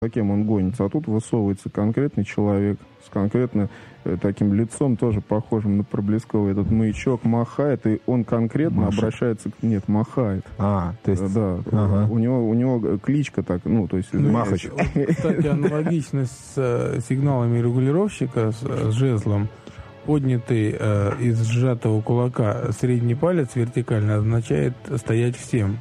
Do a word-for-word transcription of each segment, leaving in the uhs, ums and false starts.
кем он гонится. А тут высовывается конкретный человек с конкретно э, таким лицом, тоже похожим на проблесковый. Этот маячок махает, и он конкретно Машет. обращается к... Нет, махает. А, то есть... Да, ага. у, него, у него кличка так, ну, то есть... Ну, Махач. Кстати, аналогично с э, сигналами регулировщика, с, с жезлом, поднятый э, из сжатого кулака средний палец вертикально означает стоять всем.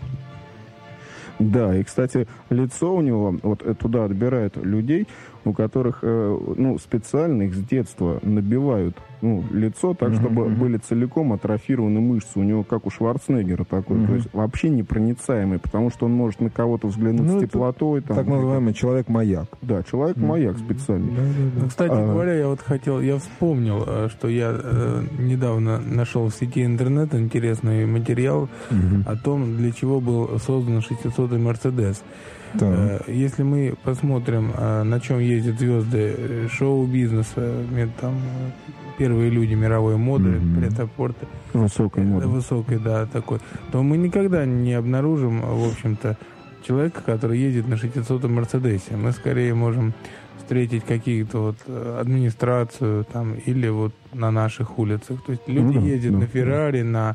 Да, и, кстати, лицо у него, вот туда отбирают людей, у которых, э, ну, специально их с детства набивают, ну, лицо так, mm-hmm. чтобы были целиком атрофированы мышцы. У него, как у Шварценеггера такой, mm-hmm. то есть вообще непроницаемый, потому что он может на кого-то взглянуть ну, с теплотой. Там, так называемый человек-маяк. Да, человек-маяк mm-hmm. специальный. Mm-hmm. Кстати а... говоря, я вот хотел, я вспомнил, что я э, недавно нашел в сети интернет интересный материал mm-hmm. о том, для чего был создан шестисотый Мерседес. Да. Если мы посмотрим, на чем ездят звезды шоу-бизнеса, там первые люди мировой моды, mm-hmm. прет-а-порте, высокой моды, высокой, да, такой, то мы никогда не обнаружим, в общем-то, человека, который ездит на шестисотом Мерседесе. Мы скорее можем встретить какие-то вот администрацию там или вот на наших улицах. То есть люди mm-hmm. ездят mm-hmm. на Феррари, на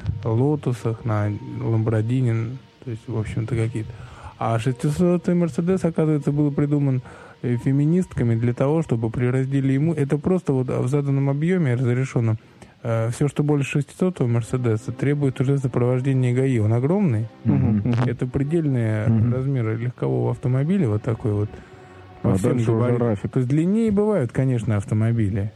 Лотусах, на Ламборгини, то есть, в общем-то, какие-то. А шестисотый Мерседес, оказывается, был придуман феминистками для того, чтобы при разделе ему... Это просто вот в заданном объеме разрешено. Все, что больше шестисотого Мерседеса, требует уже сопровождения ГАИ. Он огромный. Mm-hmm. Это предельные mm-hmm. размеры легкового автомобиля, вот такой вот. А дальше уже рафик. То есть длиннее бывают, конечно, автомобили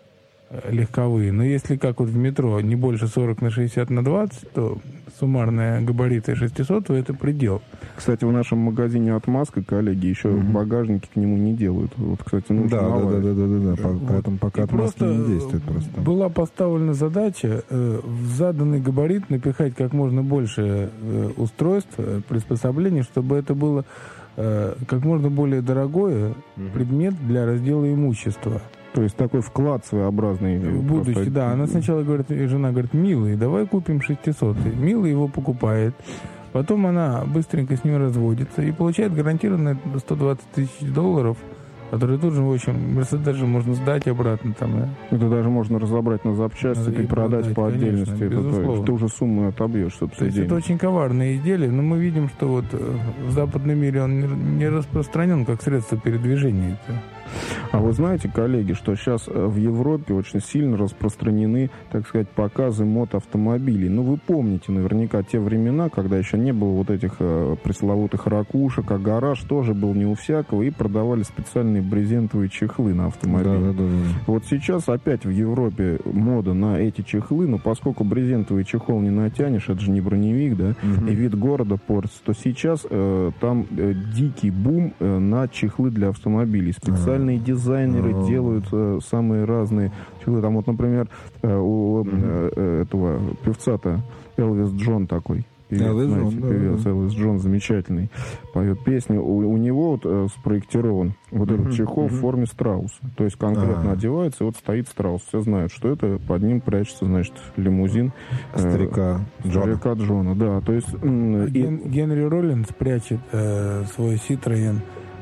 легковые, но если как вот в метро не больше сорок на шестьдесят на двадцать, то суммарные габариты шестисотого это предел. Кстати, в нашем магазине «Отмазка», коллеги, еще mm-hmm. багажники к нему не делают. Вот, кстати, нужно да, да, да, да, да, да, да. Вот. Поэтому пока «Отмазка» не действует просто. Была поставлена задача э, в заданный габарит напихать как можно больше э, устройств, э, приспособлений, чтобы это было э, как можно более дорогое mm-hmm. предмет для раздела имущества. То есть такой вклад своеобразный. В будущее, просто... да. Она сначала говорит, жена говорит, милый, давай купим шестисотый. Милый его покупает. Потом она быстренько с ним разводится и получает гарантированно сто двадцать тысяч долларов, которые тут же, в общем, Мерседес же можно сдать обратно. Там, да? Это даже можно разобрать на запчасти и, и продать, продать по отдельности. Конечно, это, ты уже сумму отобьешь, собственно. То есть это очень коварное изделие, но мы видим, что вот в западном мире он не распространен как средство передвижения. А вы знаете, коллеги, что сейчас в Европе очень сильно распространены, так сказать, показы мотоавтомобилей. Ну, вы помните наверняка те времена, когда еще не было вот этих э, пресловутых ракушек, а гараж тоже был не у всякого, и продавали специальные брезентовые чехлы на автомобиль. Да, да, да, да. Вот сейчас опять в Европе мода на эти чехлы, но поскольку брезентовый чехол не натянешь, это же не броневик, да, угу. и вид города портится, то сейчас э, там э, дикий бум э, на чехлы для автомобилей. Специально дизайнеры oh. делают э, самые разные чехлы. Там вот, например, э, у э, э, этого певца-то Элвис Джон такой. Певец, Элвис, знаете, Джон, певец да, Элвис Джон замечательный. Поет песни. У, у него вот э, спроектирован вот uh-huh, этот чехол uh-huh. в форме страуса. То есть конкретно uh-huh. одевается, и вот стоит страус. Все знают, что это. Под ним прячется, значит, лимузин э, старика, старика Джона. Да, то есть... Э, Ген, и... Генри Роллинс прячет э, свой Citroen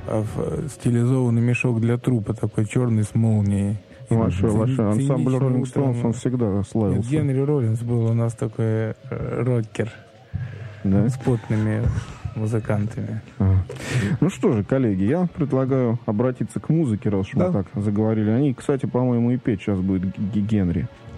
в стилизованный мешок для трупа, такой черный с молнией. Ваш, ваш ансамбль Роллинг Стоунс, он всегда славился. Генри Роллинс был у нас такой э, рокер, да? С потными музыкантами. А. Ну что же, коллеги, я предлагаю обратиться к музыке, раз уж да. мы так заговорили. Они, кстати, по-моему, и петь сейчас будет Генри.